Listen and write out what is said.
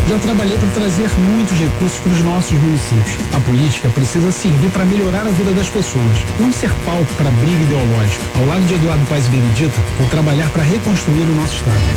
Já trabalhei para trazer muitos recursos para os nossos municípios. A política precisa servir para melhorar a vida das pessoas, não ser palco para briga ideológica. Ao lado de Eduardo Paes e Benedita, vou trabalhar para reconstruir o nosso estado.